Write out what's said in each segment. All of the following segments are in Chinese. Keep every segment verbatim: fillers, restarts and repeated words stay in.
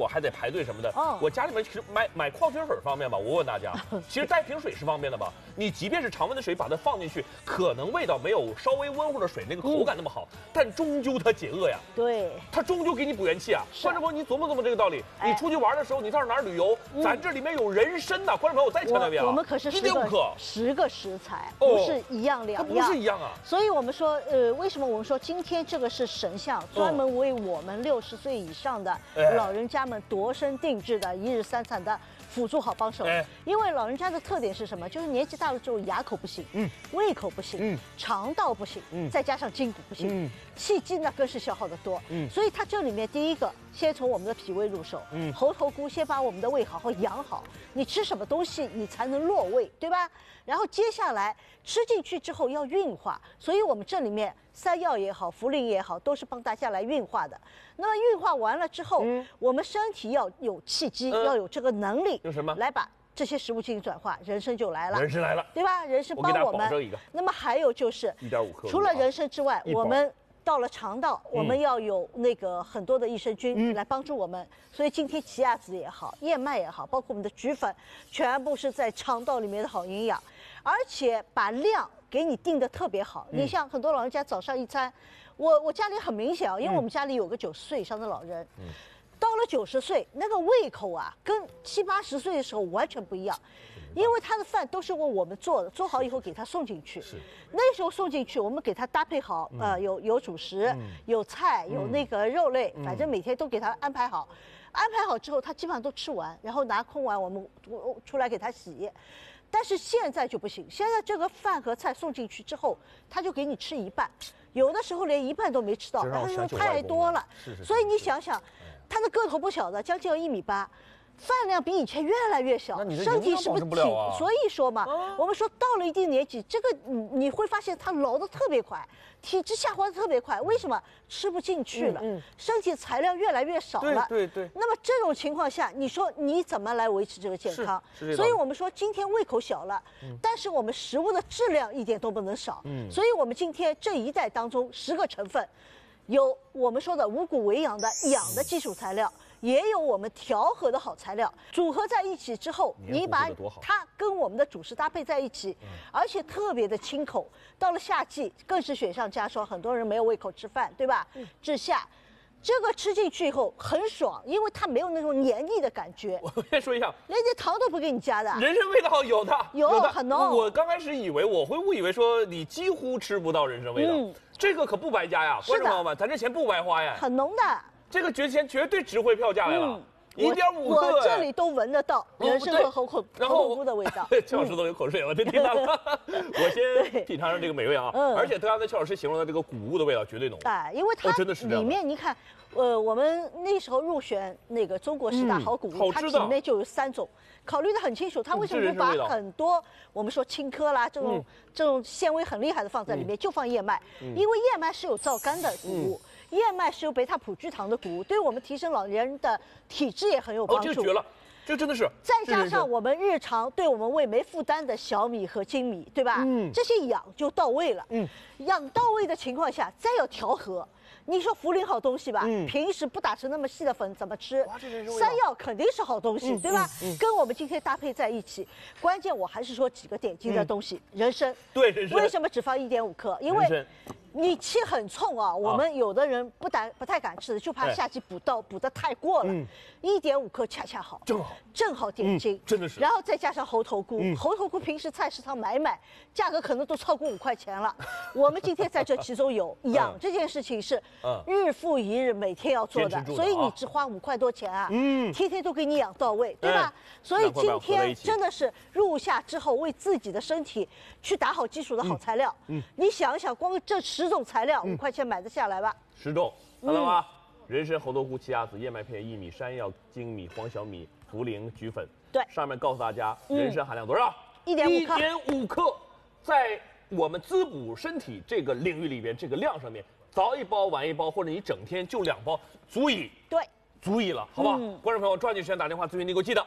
还得排队什么的。 哦， 我家里面其实买买矿泉水方便吗？我问大家，其实带瓶水是方便的吧？你即便是常温的水，把它放进去，可能味道没有稍微温乎的水那个口感那么好，嗯、但终究它解饿呀。 对， 它终究给你补元气啊。观众朋友，你琢磨琢磨这个道理。你出去玩的时候，你到哪儿旅游，嗯、咱这里面有人参呐。观众朋友，我再强调一遍啊， 我们可是十个十个食材， 哦、 不是一样两样， 它不是一样啊。 所以我们说，呃，为什么我们说今天这个是神像，专门为我们六十岁以上的老人家们度身定制的一日三餐的辅助好帮手。哎、因为老人家的特点是什么？就是年纪大了之后，牙口不行，嗯，胃口不行，嗯，肠道不行，嗯，再加上筋骨不行，嗯，气机那更是消耗的多，嗯，所以它这里面第一个，先从我们的脾胃入手，嗯，猴头菇先把我们的胃好好养好，你吃什么东西你才能落胃，对吧？然后接下来吃进去之后要运化，所以我们这里面山药也好，茯苓也好，都是帮大家来运化的。那么运化完了之后，嗯、我们身体要有气机，嗯、要有这个能力， 用什么来把这些食物进行转化？人参就来了， 人参来了， 对吧？人参帮我们。 一个那么还有就是一点五克， 除了人参之外，我们到了肠道，我们要有那个很多的益生菌来帮助我们。嗯、所以今天奇亚籽也好，燕麦也好，包括我们的菊粉，全部是在肠道里面的好营养，而且把量给你定的特别好。嗯、你像很多老人家早上一餐，我我家里很明显啊，因为我们家里有个九十岁以上的老人。嗯嗯到了九十岁，那个胃口啊，跟七八十岁的时候完全不一样，因为他的饭都是为我们做的，做好以后给他送进去。是，那时候送进去，我们给他搭配好，嗯、呃，有有主食，嗯、有菜，有那个肉类，嗯、反正每天都给他安排好。安排好之后，他基本上都吃完，然后拿空碗我们出来给他洗。但是现在就不行，现在这个饭和菜送进去之后，他就给你吃一半，有的时候连一半都没吃到，然后说太多了。是是。所以你想想。他的个头不小的，将近要一米八，饭量比以前越来越小，身体是不是挺？啊、所以说嘛，啊、我们说到了一定年纪，这个你你会发现他老得特别快，体质下滑的特别快。为什么？吃不进去了，嗯嗯、身体材料越来越少了。 对对对。 那么这种情况下，你说你怎么来维持这个健康？所以我们说今天胃口小了，嗯、但是我们食物的质量一点都不能少。嗯。所以我们今天这一代当中，十个成分。有我们说的五谷为养的养的基础材料，也有我们调和的好材料，组合在一起之后，你把它跟我们的主食搭配在一起，而且特别的清口。到了夏季更是雪上加霜，很多人没有胃口吃饭，对吧？治夏。这个吃进去以后很爽，因为它没有那种黏腻的感觉。 我先说一下， 连点糖都不给你加的。 人参味道有的， 有有的很浓。 我刚开始以为我会误以为说你几乎吃不到人参味道，嗯、这个可不白加呀，观众朋友们，咱这钱不白花呀， 很浓的。这个绝钱绝对值回票价来了。嗯一点五克， 我这里都闻得到人参和猴口猴头菇的味道。 邱老师都流口水了，这听到了。我先品尝上这个美味啊，而且刚才邱老师形容的这个谷物的味道绝对浓。 哎，因为它真的是里面你看，呃，我们那时候入选那个中国十大好谷物，它里面就有三种，考虑得很清楚。它为什么不把很多我们说青稞啦这种这种纤维很厉害的放在里面，就放燕麦？因为燕麦是有皂苷的谷物。燕麦是有贝塔葡聚糖的谷物，对我们提升老人的体质也很有帮助。 哦，这绝了，这真的是。 再加上我们日常对我们胃没负担的小米和精米，对吧？嗯，这些养就到位了。嗯，养到位的情况下，再要调和。你说茯苓好东西吧，嗯、平时不打成那么细的粉怎么吃？山药肯定是好东西，嗯、对吧？嗯嗯、跟我们今天搭配在一起，关键我还是说几个点睛的东西。嗯、人参， 对人参， 为什么只放一点五克？因为你气很冲啊，我们有的人不敢不太敢吃的，就怕夏季补到补得太过了。一点五克恰恰好， 正好正好点睛， 嗯，真的是。 然后再加上猴头菇，嗯、猴头菇平时菜市场买买，价格可能都超过五块钱了。我们今天在这其中有养这件事情是日复一日，每天要做的，所以你只花五块多钱啊，嗯，天天都给你养到位，对吧？所以今天真的是入夏之后，为自己的身体去打好基础的好材料。嗯，你想一想，光这十种材料，五块钱买得下来吧？ 十种，看到吗？人参、猴头菇、奇亚籽、燕麦片、薏米、山药、粳米、黄小米、茯苓、菊粉。 对， 上面告诉大家，人参含量多少？ 一点五克。 一点五克，在我们滋补身体这个领域里边，这个量上面，早一包晚一包，或者你整天就两包，足以。 对， 足以了，好不好？嗯、观众朋友，抓紧时间打电话咨询，你给我记得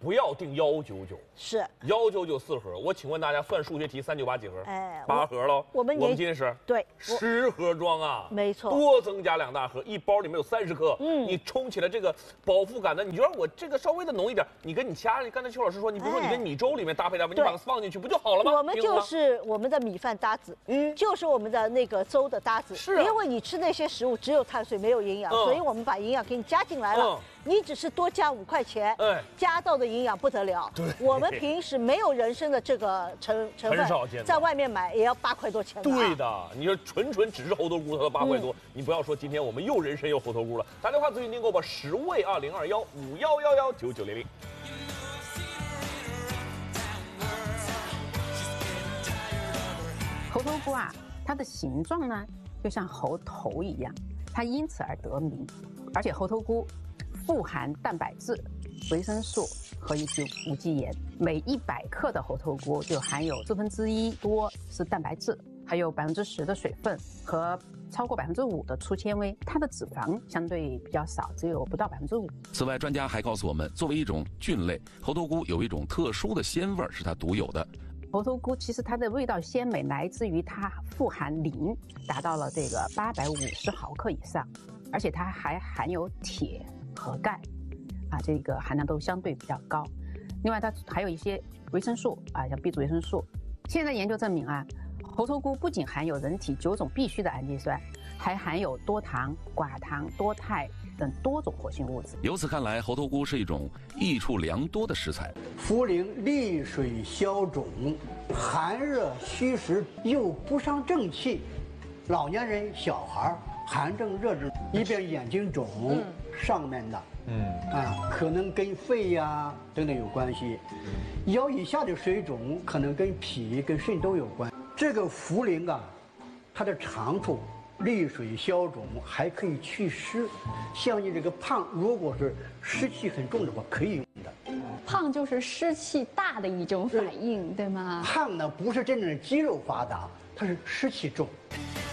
不要定幺九九， 是幺九九四盒。我请问大家，算数学题，三九八几盒？ 哎， 八盒喽。 我们我们今天是对十盒装啊， 没错， 多增加两大盒，一包里面有三十克。 嗯， 你冲起来这个饱腹感的，你觉得我这个稍微的浓一点，你跟你其他，刚才邱老师说，你比如说你跟米粥里面搭配搭配，你把它放进去不就好了吗？ 我们就是我们的米饭搭子，嗯，就是我们的那个粥的搭子。 是啊， 因为你吃那些食物只有碳水没有营养， 嗯、 所以我们把营养给你加进来了。嗯，你只是多加五块钱，哎，加到的营养不得了。 对， 我们平时没有人参的这个成成分， 很少见， 在外面买也要八块多钱。 对的，你说纯纯只是猴头菇，它都八块多，嗯、你不要说今天我们又人参又猴头菇了。打电话咨询订购吧，十位二零二幺五幺幺幺九九零零。 猴头菇啊，它的形状呢，就像猴头一样，它因此而得名。而且猴头菇富含蛋白质、维生素和一些无机盐，每一百克的猴头菇就含有四分之一多是蛋白质，还有百分之十的水分和超过百分之五的粗纤维，它的脂肪相对比较少，只有不到百分之五。 此外，专家还告诉我们，作为一种菌类，猴头菇有一种特殊的鲜味是它独有的。 猴头菇其实它的味道鲜美，来自于它富含磷，达到了这个八百五十毫克以上，而且它还含有铁和钙，啊，这个含量都相对比较高。另外，它还有一些维生素啊，像 B 族维生素。现在研究证明啊，猴头菇不仅含有人体九种必需的氨基酸，还含有多糖、寡糖、多肽等多种活性物质。 由此看来，猴头菇是一种益处良多的食材。 茯苓利水消肿，寒热虚实又不伤正气。老年人、小孩寒症、热症，一边眼睛肿，嗯、上面的，嗯啊，可能跟肺呀、啊、等等有关系；腰以下的水肿，可能跟脾、跟肾都有关。这个茯苓啊，它的长处利水消肿，还可以祛湿。像你这个胖，如果是湿气很重的话，可以用的。 胖就是湿气大的一种反应，对吗？ 胖呢不是真正的肌肉发达，它是湿气重。